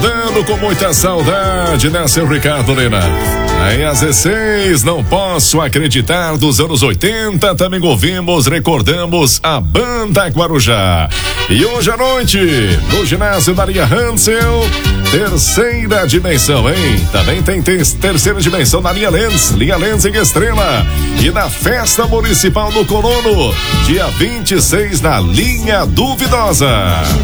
Dando com muita saudade, né, seu Ricardo Lena? Aí às 16, não posso acreditar, dos anos 80, também ouvimos, recordamos a Banda Guarujá. E hoje à noite, no ginásio da Lia Hansel, terceira dimensão, hein? Também tem terceira dimensão na Lia Lenz em Estrela. E na Festa Municipal do Colono, dia 26, na Linha Duvidosa.